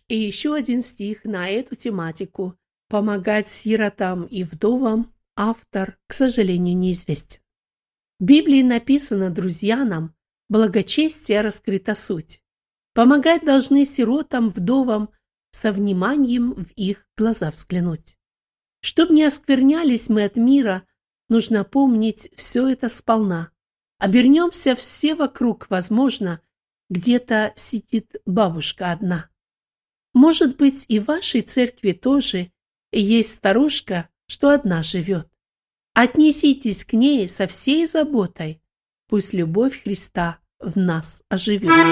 И еще один стих на эту тематику. Помогать сиротам и вдовам автор, к сожалению, неизвестен. В Библии написано, друзья, нам благочестие раскрыта суть. Помогать должны сиротам, вдовам, со вниманием в их глаза взглянуть. Чтоб не осквернялись мы от мира, нужно помнить все это сполна. Обернемся все вокруг, возможно, где-то сидит бабушка одна. Может быть, и в вашей церкви тоже есть старушка, что одна живет. Отнеситесь к ней со всей заботой, пусть любовь Христа в нас оживет.